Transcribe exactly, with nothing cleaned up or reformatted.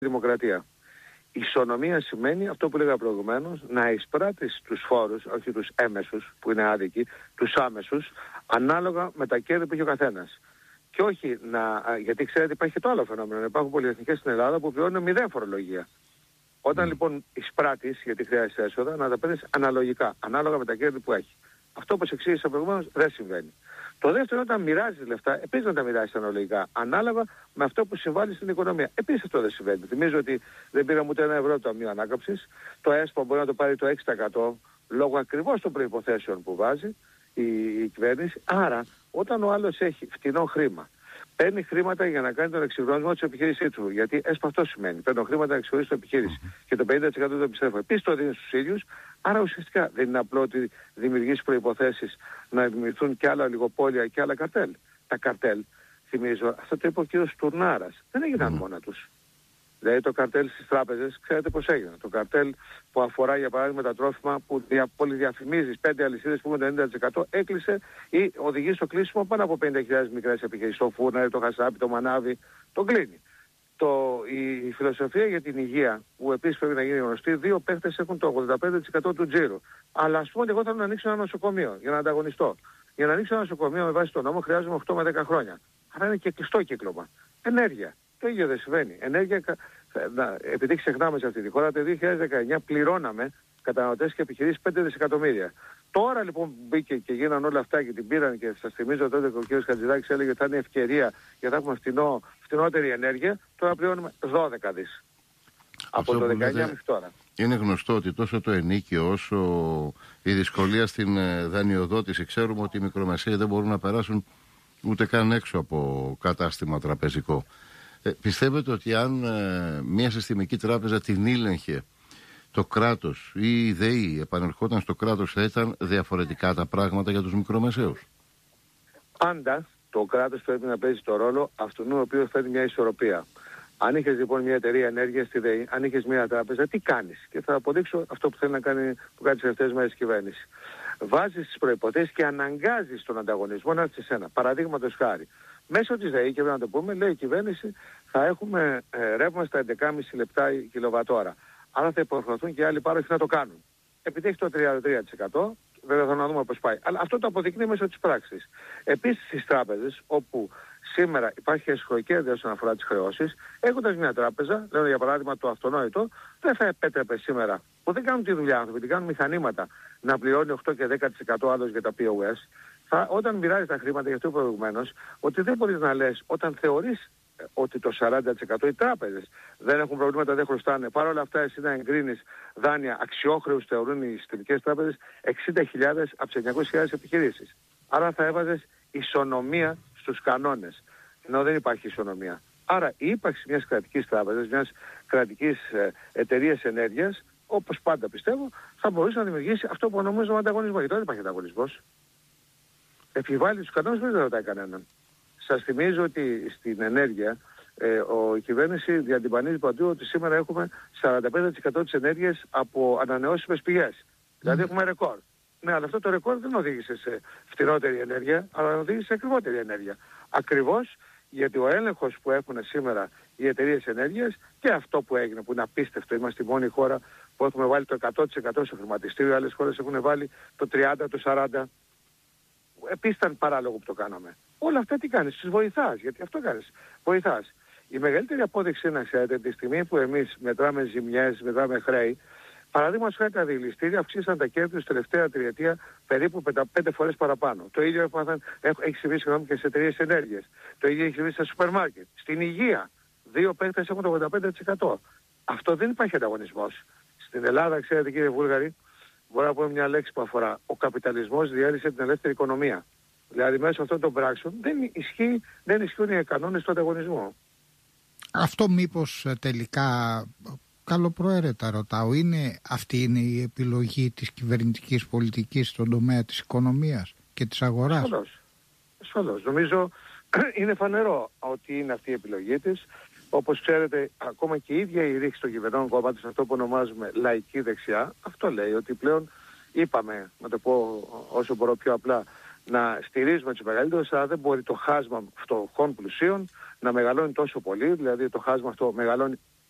δημοκρατία. Ισονομία σημαίνει αυτό που λέγα προηγουμένως, να εισπράττεις τους φόρους, όχι τους έμεσους που είναι άδικοι, τους άμεσους, ανάλογα με τα κέρδη που έχει ο καθένας. Και όχι να, γιατί ξέρετε υπάρχει και το άλλο φαινόμενο, υπάρχουν πολυεθνικές στην Ελλάδα που πληρώνουν μηδέν φορολογία. Όταν mm. λοιπόν εισπράττεις, γιατί χρειάζεται έσοδα, να τα παίρνεις αναλογικά, ανάλογα με τα κέρδη που έχει. Αυτό όπως εξήγησα προηγουμένως δεν συμβαίνει. Το δεύτερο, όταν μοιράζεις λεφτά, επίσης να τα μοιράζεις αναλογικά, ανάλογα με αυτό που συμβάλλει στην οικονομία. Επίσης αυτό δεν συμβαίνει. Θυμίζω ότι δεν πήραμε ούτε ένα ευρώ το Ταμείο Ανάκαμψης. Το ΕΣΠΑ μπορεί να το πάρει το έξι τοις εκατό λόγω ακριβώς των προϋποθέσεων που βάζει η, η κυβέρνηση. Άρα, όταν ο άλλος έχει φτηνό χρήμα, παίρνει χρήματα για να κάνει τον εξυγχρονισμό της επιχείρησής του. Γιατί ΕΣΠΑ αυτό σημαίνει. Παίρνω χρήματα να εξυγχρονίσω την επιχείρηση. Mm-hmm. Και το πενήντα τοις εκατό το επιστρέφω. Επίσης το δίνει στους ίδιους. Άρα ουσιαστικά δεν είναι απλό ότι δημιουργήσει προϋποθέσεις να δημιουργηθούν και άλλα ολιγοπόλια και άλλα καρτέλ. Τα καρτέλ, θυμίζω, αυτό το είπε ο κύριος Τουρνάρας. Δεν έγιναν mm. μόνα τους. Δηλαδή το καρτέλ στις τράπεζες, ξέρετε πώς έγινε. Το καρτέλ που αφορά για παράδειγμα τα τρόφιμα που δια, πολυδιαφημίζεις, πέντε αλυσίδες που έχουν το ενενήντα τοις εκατό, έκλεισε ή οδηγεί στο κλείσιμο πάνω από πενήντα χιλιάδες μικρές επιχειρήσεις. Το φούρναρι, το χασάπι, το μανάβι, το κλείνει. Το, η, η φιλοσοφία για την υγεία, που επίσης πρέπει να γίνει γνωστή, δύο παίχτες έχουν το ογδόντα πέντε τοις εκατό του τζίρου. Αλλά ας πούμε ότι εγώ θέλω να ανοίξω ένα νοσοκομείο για να ανταγωνιστώ. Για να ανοίξω ένα νοσοκομείο με βάση τον νόμο χρειάζομαι οκτώ με δέκα χρόνια. Άρα είναι και κλειστό κύκλωμα. Ενέργεια. Το ίδιο δεν συμβαίνει. Ενέργεια, να, επειδή ξεχνάμε σε αυτή τη χώρα, το δύο χιλιάδες δεκαεννιά πληρώναμε καταναλωτές και επιχειρήσεις πέντε δισεκατομμύρια. Τώρα λοιπόν που μπήκε και γίνανε όλα αυτά και την πήραν και σας θυμίζω τότε ότι ο κ. Χατζηδάκης έλεγε ότι θα είναι ευκαιρία για να έχουμε φτηνό, φτηνότερη ενέργεια, τώρα πληρώνουμε δώδεκα δις. Από το δεκαεννιά μέχρι τώρα. Είναι γνωστό ότι τόσο το ενίκιο όσο η δυσκολία στην δανειοδότηση, ξέρουμε ότι οι μικρομεσαίοι δεν μπορούν να περάσουν ούτε καν έξω από κατάστημα τραπεζικό. Ε, πιστεύετε ότι αν ε, μια συστημική τράπεζα την ήλεγχε το κράτος ή η ΔΕΗ επανερχόταν στο κράτος, θα ήταν διαφορετικά τα πράγματα για τους μικρομεσαίους? Πάντα το κράτος πρέπει να παίζει το ρόλο αυτού ο οποίος φέρνει μια ισορροπία. Αν είχες λοιπόν μια εταιρεία ενέργειας στη ΔΕΗ, αν είχες μια τράπεζα, τι κάνεις? Και θα αποδείξω αυτό που θέλει να κάνει, που κάνει τις τελευταίες μέρες η κυβέρνηση. Βάζεις τις προϋποθέσεις και αναγκάζεις τον ανταγωνισμό να έρθει σε σένα. Παραδείγματος χάρη. Μέσω της ΔΕΗ, και πρέπει να το πούμε, λέει η κυβέρνηση, θα έχουμε ε, ρεύμα στα έντεκα κόμμα πέντε λεπτά η κιλοβατόρα. Άρα θα υποχρεωθούν και οι άλλοι πάροχοι να το κάνουν. Επειδή έχει το τριάντα τρία τοις εκατό, βέβαια θα να δούμε πώς πάει. Αλλά αυτό το αποδεικνύει μέσω της πράξης. Επίσης στις τράπεζες, όπου σήμερα υπάρχει εσχροκέρδεια όσον αφορά τις χρεώσεις, έχοντας μια τράπεζα, λέω για παράδειγμα το αυτονόητο, δεν θα επέτρεπε σήμερα, που δεν κάνουν τη δουλειά άνθρωποι, την κάνουν μηχανήματα, να πληρώνει οκτώ και δέκα τοις εκατό άλλος για τα πι ο ες. Θα, όταν μοιράζει τα χρήματα, γι' αυτό προηγουμένως, ότι δεν μπορείς να λες, όταν θεωρείς ότι το σαράντα τοις εκατό οι τράπεζες δεν έχουν προβλήματα, δεν χρωστάνε. Παρ' όλα αυτά, εσύ να εγκρίνεις δάνεια αξιόχρεους, θεωρούν οι συστημικές τράπεζες, εξήντα χιλιάδες από τις εννιακόσιες χιλιάδες επιχειρήσεις. Άρα θα έβαζες ισονομία στους κανόνες, ενώ δεν υπάρχει ισονομία. Άρα η ύπαρξη μιας κρατικής τράπεζας, μιας κρατικής ε, εταιρείας ενέργειας, όπως πάντα πιστεύω, θα μπορούσε να δημιουργήσει αυτό που ονομάζουμε ανταγωνισμό. Γιατί δεν υπάρχει ανταγωνισμός. Επιβάλλει τους κανόνες, δεν ρωτάει κανέναν. Σας θυμίζω ότι στην ενέργεια ε, ο, η κυβέρνηση διατυμπανίζει παντού ότι σήμερα έχουμε σαράντα πέντε τοις εκατό της ενέργειας από ανανεώσιμες πηγές. Mm. Δηλαδή έχουμε ρεκόρ. Ναι, αλλά αυτό το ρεκόρ δεν οδήγησε σε φτηνότερη ενέργεια, αλλά οδήγησε σε ακριβότερη ενέργεια. Ακριβώς γιατί ο έλεγχος που έχουν σήμερα οι εταιρείες ενέργειας και αυτό που έγινε, που είναι απίστευτο, είμαστε η μόνη χώρα που έχουμε βάλει το εκατό τοις εκατό στο χρηματιστήριο, άλλες χώρες έχουν βάλει το τριάντα, το σαράντα. Επίσης ήταν παράλογο που το κάναμε. Όλα αυτά τι κάνεις? Τους βοηθάς, γιατί αυτό κάνεις. Βοηθάς. Η μεγαλύτερη απόδειξη είναι, ξέρετε, τη στιγμή που εμείς μετράμε ζημιές, μετράμε χρέη, παραδείγματος χάρη τα διελιστήρια αυξήσαν τα κέρδη τους τελευταία τριετία περίπου πέντε φορές παραπάνω. Το ίδιο έπαθαν, έχει συμβεί συγγνώμη και στις εταιρείες ενέργειας. Το ίδιο έχει συμβεί στα σούπερ μάρκετ. Στην υγεία, δύο παίκτες έχουν το ογδόντα πέντε τοις εκατό. Αυτό δεν υπάρχει ανταγωνισμός. Στην Ελλάδα, ξέρετε κύριε Βούλγαρη, μπορώ να πω μια λέξη που αφορά. Ο καπιταλισμός διέλυσε την ελεύθερη οικονομία. Δηλαδή μέσω αυτών των πράξεων δεν, ισχύει, δεν ισχύουν οι κανόνες του ανταγωνισμού. Αυτό μήπως τελικά, καλοπροαίρετα ρωτάω, είναι, αυτή είναι η επιλογή της κυβερνητικής πολιτικής στον τομέα της οικονομίας και της αγοράς? Ασφαλώς. Ασφαλώς. Νομίζω είναι φανερό ότι είναι αυτή η επιλογή της. Όπως ξέρετε, ακόμα και η ίδια η ρήξη των κυβερνών κόμματος, αυτό που ονομάζουμε λαϊκή δεξιά, αυτό λέει ότι πλέον είπαμε, να το πω όσο μπορώ πιο απλά, να στηρίζουμε τους μεγαλύτερους, αλλά δεν μπορεί το χάσμα φτωχών πλουσίων να μεγαλώνει τόσο πολύ, δηλαδή το χάσμα αυτό μεγαλώνει